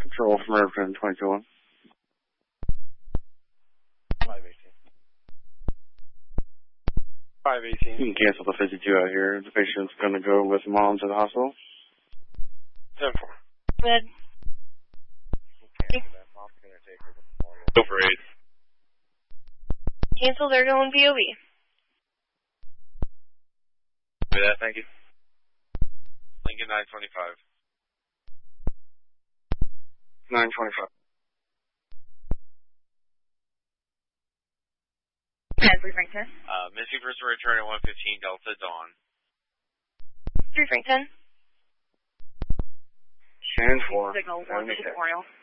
Patrol from Riverton 22-1. 518. You can cancel the 52 out here. The patient's going to go with mom to the hospital. 10-4. Good. Go for 8. Cancel, they're going VOB. Yeah, thank you. Lincoln 925. 925. Asbury Frankton. Missing person return at 115 Delta Dawn. 3 Frankton. Shannon 4. Signal 1 Memorial.